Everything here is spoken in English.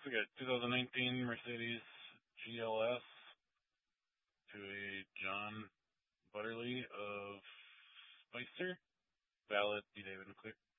So we got 2019 Mercedes GLS to a John Butterly of Spicer. Valid, B. David McClure.